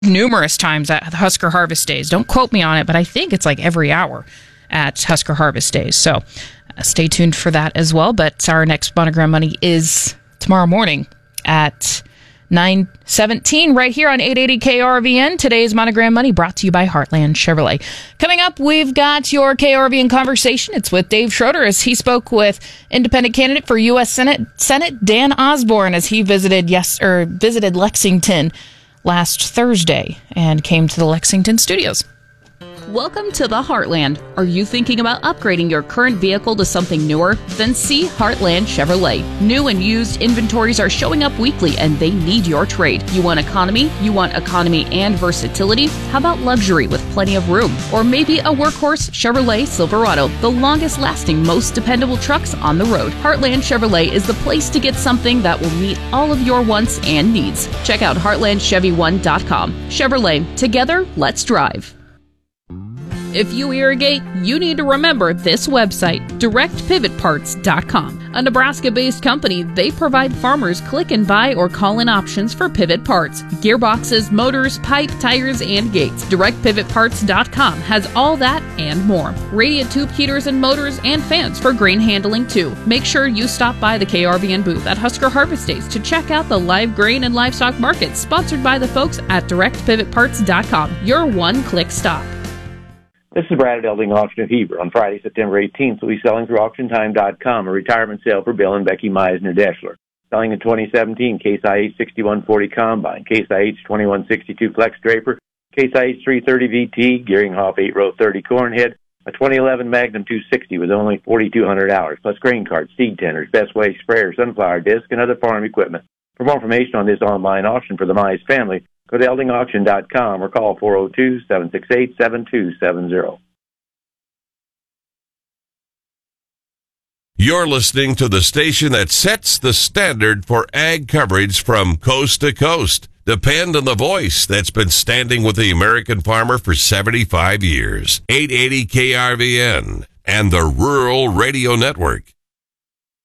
numerous times at the Husker Harvest Days. Don't quote me on it, but I think it's like every hour at Husker Harvest Days. So stay tuned for that as well. But our next Monogram Money is tomorrow morning at 9:17 right here on 880 KRVN. Today's Monogram Money brought to you by Heartland Chevrolet. Coming up, we've got your KRVN conversation. It's with Dave Schroeder as he spoke with independent candidate for U.S. Senate Dan Osborne as he visited Lexington last Thursday and came to the Lexington studios. Welcome to the Heartland. Are you thinking about upgrading your current vehicle to something newer? Then see Heartland Chevrolet. New and used inventories are showing up weekly and they need your trade. You want economy? You want economy and versatility? How about luxury with plenty of room? Or maybe a workhorse Chevrolet Silverado, the longest lasting, most dependable trucks on the road. Heartland Chevrolet is the place to get something that will meet all of your wants and needs. Check out heartlandchevy1.com. Chevrolet, together, let's drive. If you irrigate, you need to remember this website, directpivotparts.com. A Nebraska-based company, they provide farmers click and buy or call-in options for pivot parts, gearboxes, motors, pipe, tires, and gates. Directpivotparts.com has all that and more. Radiant tube heaters and motors and fans for grain handling too. Make sure you stop by the KRVN booth at Husker Harvest Days to check out the live grain and livestock market sponsored by the folks at directpivotparts.com. Your one-click stop. This is Brad at Elding Auction of Heber. On Friday, September 18th, we'll be selling through AuctionTime.com a retirement sale for Bill and Becky Meisner-Deschler. Selling a 2017 Case IH 6140 Combine, Case IH 2162 Flex Draper, Case IH 330 VT, Gearinghoff 8-row 30 Cornhead, a 2011 Magnum 260 with only 4,200 hours, plus grain carts, seed tenders, Best Way sprayers, sunflower disc, and other farm equipment. For more information on this online auction for the Mize family, go to eldingauction.com or call 402-768-7270. You're listening to the station that sets the standard for ag coverage from coast to coast. Depend on the voice that's been standing with the American farmer for 75 years. 880 KRVN and the Rural Radio Network.